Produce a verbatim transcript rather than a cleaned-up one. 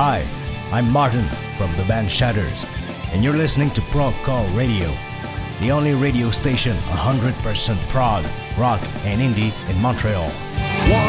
Hi, I'm Martin from the band Shatters, and you're listening to Prog Call Radio, the only radio station one hundred percent prog, rock, and indie in Montreal.